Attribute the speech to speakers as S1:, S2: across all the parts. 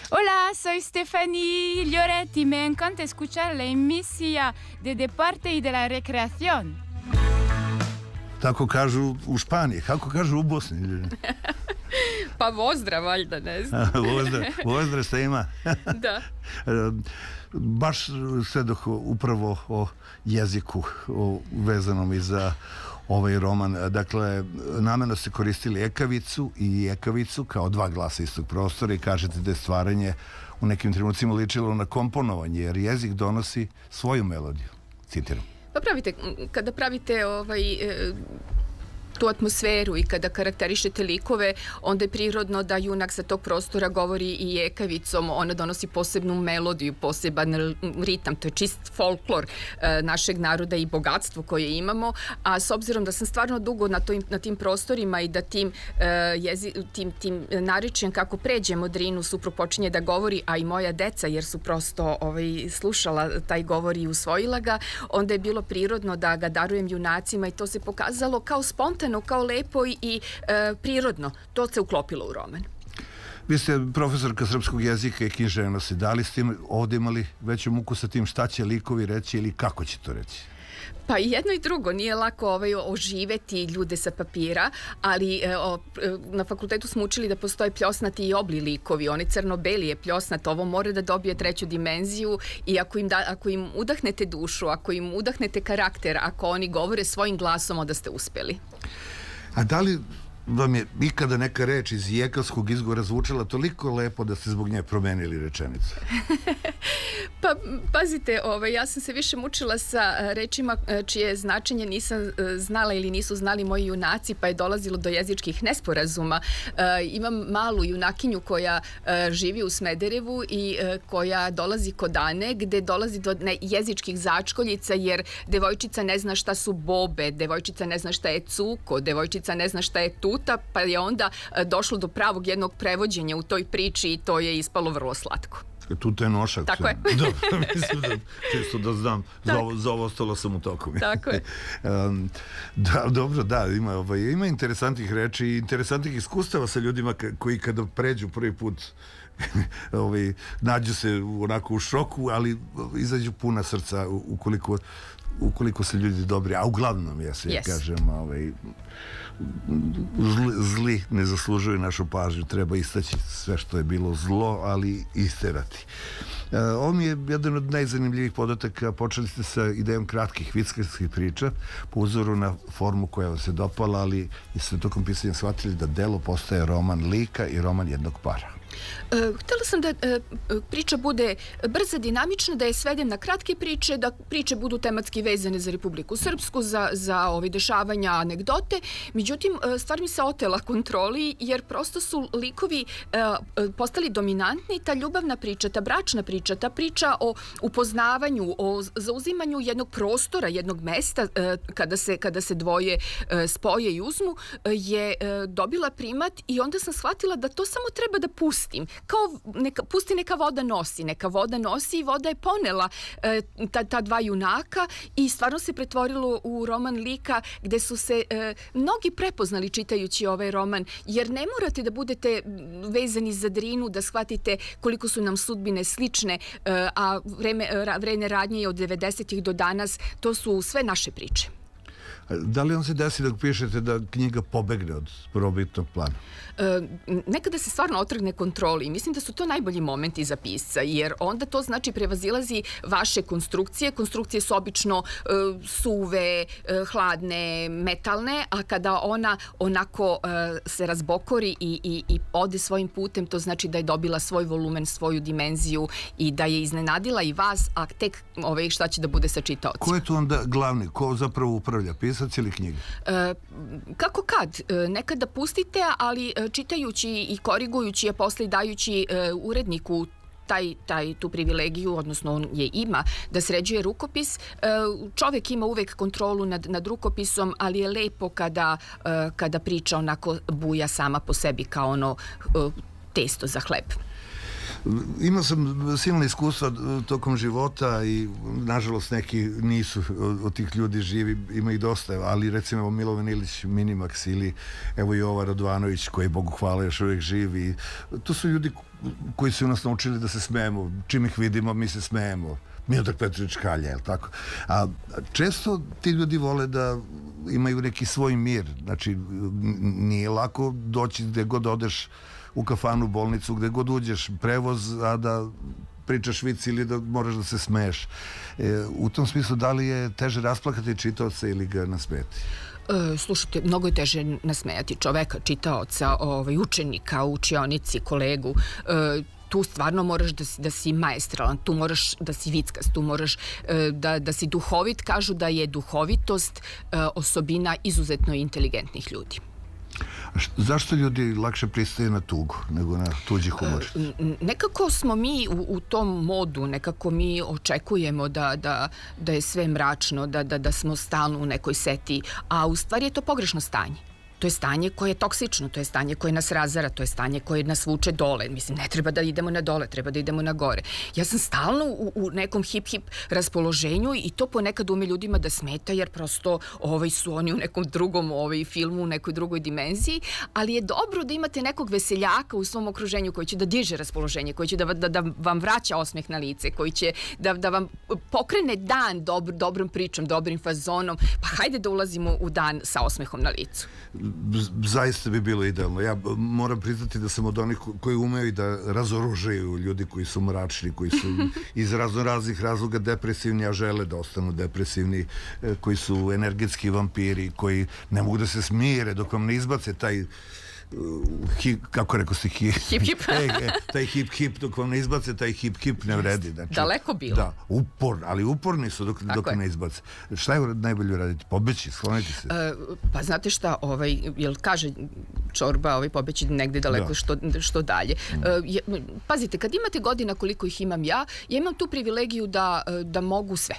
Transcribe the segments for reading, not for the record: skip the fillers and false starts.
S1: Hola, soy Stephanie Lloret y me encanta escuchar la emisija de Deporte y de la Recreación.
S2: Tako kažu u Španiji. Kako kažu u Bosni?
S3: Pa Vozdrav, valjda, ne znam.
S2: Vozdrav šta ima.
S3: Da.
S2: Baš svedoh upravo o jeziku vezanom i za ovaj roman. Dakle, namerno ste koristili ekavicu i ekavicu kao dva glasa istog prostora i kažete da je stvaranje u nekim trenucima ličilo na komponovanje, jer jezik donosi svoju melodiju. Citiram.
S3: Pa kada pravite tu atmosferu i kada karakterišete likove, onda je prirodno da junak sa tog prostora govori i ekavicom, ona donosi posebnu melodiju, poseban ritam, to je čist folklor našeg naroda i bogatstvo koje imamo, a s obzirom da sam stvarno dugo na tim prostorima i da tim narečjem kako pređemo Drinu, suprug počinje da govori, a i moja deca, jer su prosto slušala taj govor i usvojila ga, onda je bilo prirodno da ga darujem junacima i to se pokazalo kao spontano, kao lepo i prirodno. To se uklopilo u roman.
S2: Vi ste profesorka srpskog jezika i književnosti. Da li ste ovdje imali veću muku sa tim šta će likovi reći ili kako će to reći?
S3: Pa i jedno i drugo, nije lako oživeti ljude sa papira, ali na fakultetu smo učili da postoje pljosnati i obli likovi, oni crno-beli je pljosnat, ovo mora da dobije treću dimenziju i ako im udahnete dušu, ako im udahnete karakter, ako oni govore svojim glasom, onda ste uspeli.
S2: A da li vam je ikada neka reč iz jekavskog izgovora zvučala toliko lepo da ste zbog nje promenili rečenicu?
S3: Pa, pazite, ja sam se više mučila sa rečima čije značenje nisam znala ili nisu znali moji junaci, pa je dolazilo do jezičkih nesporazuma. Imam malu junakinju koja živi u Smederevu i koja dolazi kod Ane, gde dolazi do jezičkih začkoljica, jer devojčica ne zna šta su bobe, devojčica ne zna šta je cuko, devojčica ne zna šta je tuta, pa je onda došlo do pravog jednog prevođenja u toj priči i to je ispalo vrlo slatko.
S2: Tuta je nošak.
S3: Tako je.
S2: Dobro, mislim da, čisto da znam, za ovo ostalo sam u toku.
S3: Tako je.
S2: Dobro, da, ima interesantnih reči i interesantnih iskustava sa ljudima koji kada pređu prvi put nađu se onako u šoku, ali izađu puna srca ukoliko se ljudi dobri, a uglavnom ja kažem zli ne zaslužuju našu pažnju, treba istaći sve što je bilo zlo, ali isterati. Ovo mi je jedan od najzanimljivih podataka. Počeli ste sa idejom kratkih vickarskih priča po uzoru na formu koja vam se dopala, ali i ste tokom pisanja shvatili da delo postaje roman lika i roman jednog para.
S3: Htela sam da priča bude brza, dinamična, da je svedem na kratke priče, da priče budu tematski vezane za Republiku Srpsku, za dešavanja, anegdote. Međutim, stvar mi se otela kontroli, jer prosto su likovi postali dominantni, ta ljubavna priča, ta bračna priča, ta priča o upoznavanju, o zauzimanju jednog prostora, jednog mesta, kada se dvoje spoje i uzmu, je dobila primat i onda sam shvatila da to samo treba da pustim. Pusti neka voda nosi i voda je ponela ta dva junaka i stvarno se pretvorilo u roman lika gde su se mnogi prepoznali čitajući ovaj roman, jer ne morate da budete vezani za Drinu da shvatite koliko su nam sudbine slične, a vreme radnje je od 90-ih do danas, to su sve naše priče.
S2: Da li vam se desi dok pišete da knjiga pobegne od prvobitnog plana?
S3: Nekada se stvarno otrgne kontroli i mislim da su to najbolji momenti za pisca, jer onda to znači prevazilazi vaše konstrukcije. Konstrukcije su obično suve, hladne, metalne, a kada ona onako se razbokori i ode svojim putem, to znači da je dobila svoj volumen, svoju dimenziju i da je iznenadila i vas, a tek šta će da bude sa čitaocima.
S2: Ko je tu onda glavni? Ko zapravo upravlja? Pisac ili knjiga?
S3: Kako kad? Nekada pustite, ali čitajući i korigujući, a posle dajući uredniku tu privilegiju, odnosno on je ima, da sređuje rukopis. Čovek ima uvek kontrolu nad rukopisom, ali je lepo kada priča onako buja sama po sebi kao ono testo za hleb.
S2: Imao sam silna iskustva tokom života i nažalost neki nisu od tih ljudi živi, ima ih dosta, ali recimo Milovan Ilić, Minimax ili evo i Ova Radovanović koji, Bogu hvala, još uvijek živi. To su ljudi koji su nas naučili da se smejemo. Čim ih vidimo, mi se smejemo. Miodrag Petrović Kalja, je li tako? A često ti ljudi vole da imaju neki svoj mir. Znači, nije lako doći gde god odeš, u kafanu, bolnicu, gde god uđeš, prevoz, a da pričaš vic ili da moraš da se smeješ. U tom smislu, da li je teže rasplakati čitaoca ili ga nasmejati?
S3: Slušajte, mnogo je teže nasmejati čoveka, čitaoca, učenika, u učionici, kolegu. Tu stvarno moraš da si maestralan, tu moraš da si vickast, tu moraš da si duhovit. Kažu da je duhovitost osobina izuzetno inteligentnih ljudi.
S2: Zašto ljudi lakše pristaju na tugu nego na tuđi humor?
S3: Nekako smo mi u tom modu, nekako mi očekujemo da je sve mračno, da smo stalno u nekoj seti, a u stvari je to pogrešno stanje. To je stanje koje je toksično, to je stanje koje nas razara, to je stanje koje nas vuče dole. Mislim, ne treba da idemo na dole, treba da idemo na gore. Ja sam stalno u nekom hip-hip raspoloženju i to ponekad ume ljudima da smeta, jer prosto su oni u nekom drugom filmu, u nekoj drugoj dimenziji, ali je dobro da imate nekog veseljaka u svom okruženju koji će da diže raspoloženje, koji će da vam vraća osmeh na lice, koji će da vam pokrene dan dobrom pričom, dobrim fazonom. Pa hajde da ulazimo u dan sa osmehom na licu.
S2: Zaista bi bilo idealno. Ja moram priznati da sam od onih koji umeju da razoružaju ljudi koji su mračni, koji su iz raznih razloga depresivni, a žele da ostanu depresivni, koji su energetski vampiri, koji ne mogu da se smire dok vam ne izbace taj kako rekao si
S3: hip-hip
S2: taj hip-hip, dok vam ne izbace taj hip-hip ne vredi.
S3: Daleko bilo.
S2: Da, ali uporni su dok ne izbace. Šta je najbolje raditi? Pobeći, skloniti se?
S3: Pa znate šta, jel kaže Čorba, pobeći negde daleko što dalje. Pazite, kad imate godina koliko ih imam ja imam tu privilegiju da mogu sve.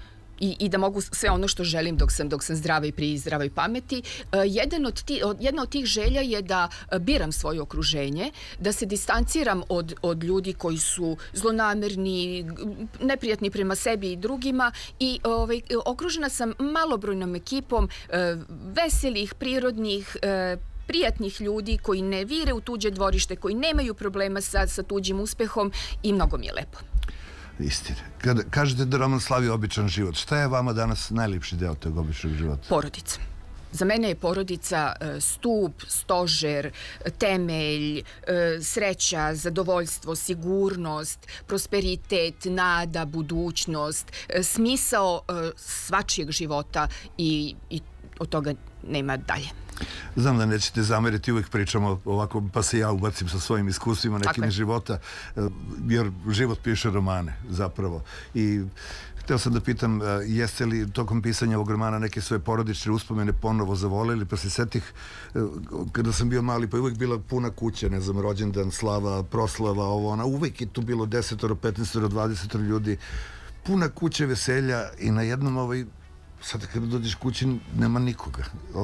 S3: I da mogu sve ono što želim dok sam zdrava i pri zdravoj pameti. Jedna od tih želja je da biram svoje okruženje, da se distanciram od ljudi koji su zlonamerni, neprijatni prema sebi i drugima i okružena sam malobrojnom ekipom veselih, prirodnih, prijatnih ljudi koji ne vire u tuđe dvorište, koji nemaju problema sa tuđim uspehom i mnogo mi je lepo.
S2: Istina. Kada kažete da roman slavi običan život, šta je vama danas najljepši deo tog običnog života?
S3: Porodica. Za mene je porodica stup, stožer, temelj, sreća, zadovoljstvo, sigurnost, prosperitet, nada, budućnost, smisao svačijeg života i od toga nema dalje.
S2: Znam da nećete zameriti, uvijek pričamo ovako, pa se ja ubacim sa svojim iskustvima nekim života, jer život piše romane, zapravo. I htio sam da pitam, jeste li tokom pisanja ovog romana neke svoje porodične uspomene ponovo zavoleli, pa se setih, kada sam bio mali, pa je uvijek bila puna kuća, ne znam, rođendan, slava, proslava, uvijek je tu bilo 10, 15, 20 ljudi, puna kuća veselja i na jednom sad kada dođeš kući nema nikoga,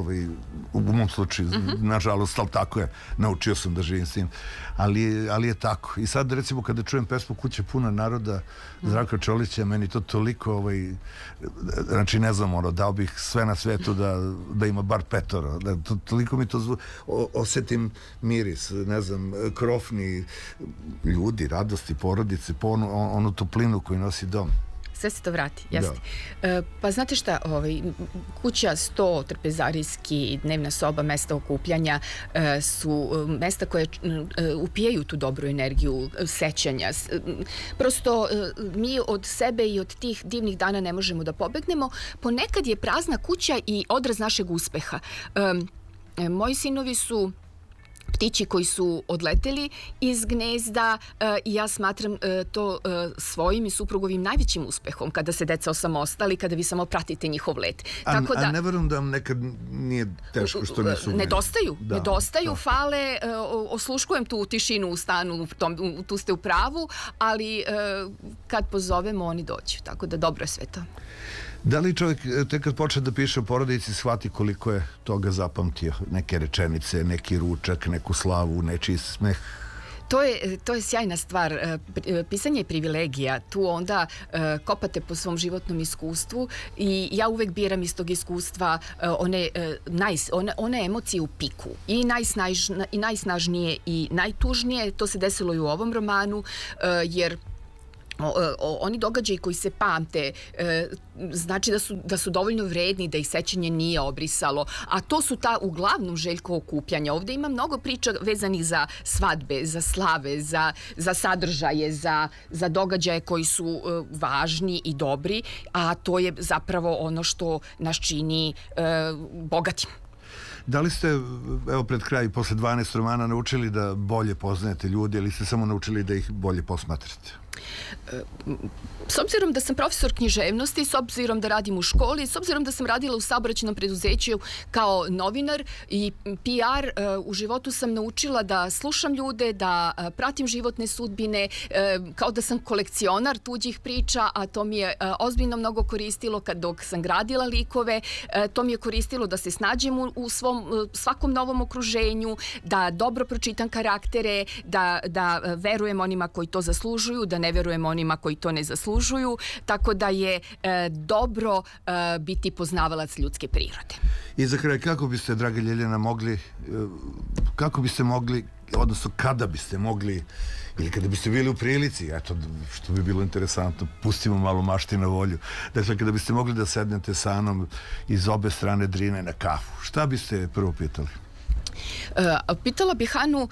S2: u mom slučaju, nažalost, ali tako je, naučio sam da živim s tim, ali je tako. I sad recimo kada čujem pesmu Kuća puna naroda Zdravka Čolića, meni to toliko, znači ne znam, dao bih sve na svetu da ima bar 5, toliko mi to osetim miris, ne znam, krofni ljudi, radosti, porodice, onu toplinu koju nosi dom.
S3: Sve se to vrati, jeste. Pa znate šta, kuća, sto, trpezarijski, dnevna soba, mesta okupljanja su mesta koje upijaju tu dobru energiju, sećanja. Prosto mi od sebe i od tih divnih dana ne možemo da pobegnemo. Ponekad je prazna kuća i odraz našeg uspeha. Moji sinovi su ptići koji su odleteli iz gnezda i ja smatram to svojim i suprugovim najvećim uspehom kada se deca osamostali, kada vi samo pratite njihov let.
S2: A ne verujem da vam nekad nije teško što nisu...
S3: Nedostaju, fale, osluškujem tu tišinu u stanu, tu ste u pravu, ali kad pozovemo oni dođu, tako da dobro je sve to.
S2: Da li čovjek tek kad počne da piše o porodici shvati koliko je toga zapamtio? Neke rečenice, neki ručak, neku slavu, nečiji smeh?
S3: To je sjajna stvar. Pisanje je privilegija. Tu onda kopate po svom životnom iskustvu i ja uvek biram iz tog iskustva one emocije u piku. I najsnažnije i najtužnije. To se desilo i u ovom romanu, jer oni događaji koji se pamte znači da su dovoljno vredni, da ih sećanje nije obrisalo, a to su ta uglavnom željko okupljanja. Ovde ima mnogo priča vezanih za svadbe, za slave, za sadržaje, za događaje koji su važni i dobri, a to je zapravo ono što nas čini bogatim.
S2: Da li ste, evo pred kraj, posle 12 romana naučili da bolje poznajete ljude ili ste samo naučili da ih bolje posmatrate?
S3: S obzirom da sam profesor književnosti, s obzirom da radim u školi, s obzirom da sam radila u saobraćajnom preduzeću kao novinar i PR, u životu sam naučila da slušam ljude, da pratim životne sudbine, kao da sam kolekcionar tuđih priča, a to mi je ozbiljno mnogo koristilo dok sam gradila likove, to mi je koristilo da se snađem u svakom novom okruženju, da dobro pročitam karaktere, da verujem onima koji to zaslužuju, da ne verujem onima koji to ne zaslužuju, tako da je dobro biti poznavalac ljudske prirode.
S2: I za kraj, kako biste, draga Ljeljana, odnosno kada biste mogli, ili kada biste bili u prilici, eto, što bi bilo interesantno, pustimo malo mašti na volju, dakle, kada biste mogli da sednete sa Anom iz obe strane Drine na kafu, šta biste prvo pitali?
S3: Pitala bih Anu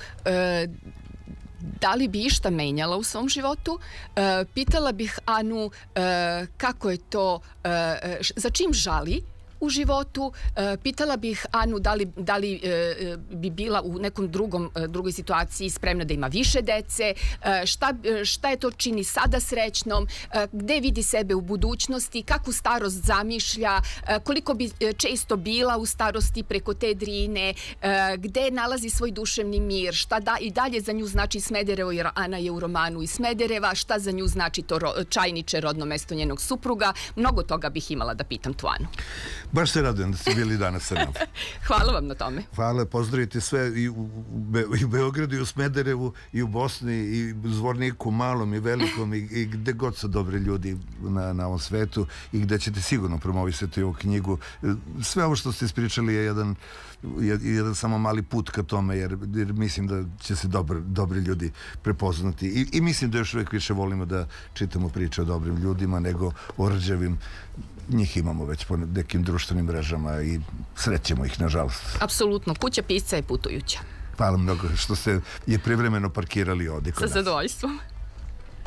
S3: da li bi išta menjala u svom životu. Pitala bih Anu kako je to, za čim žali u životu. Pitala bih Anu da li bi bila u nekom drugoj situaciji spremna da ima više dece, šta je to čini sada srećnom, gde vidi sebe u budućnosti, kakvu starost zamišlja, koliko bi često bila u starosti preko te Drine, gde nalazi svoj duševni mir, šta i dalje za nju znači Smederevo, jer Ana je u romanu iz Smedereva, šta za nju znači to Čajniče, rodno mesto njenog supruga. Mnogo toga bih imala da pitam tu Anu.
S2: Baš se radujem da ste bili danas sa nama.
S3: Hvala vam na tome.
S2: Hvala, pozdravite sve i u Beogradu, i u Smederevu, i u Bosni, i u Zvorniku, malom i velikom, i gde god su dobri ljudi na ovom svetu i gde ćete sigurno promovisati ovu knjigu. Sve ovo što ste ispričali je jedan samo mali put ka tome, jer mislim da će se dobri ljudi prepoznati. I mislim da još uvijek više volimo da čitamo priče o dobrim ljudima nego o rđavim. Njih imamo već po nekim društvenim mrežama i srećemo ih, nažalost.
S3: Apsolutno. Kuća pisca je putujuća.
S2: Hvala mnogo što ste je privremeno parkirali ovdje kod nas.
S3: Sa zadovoljstvom.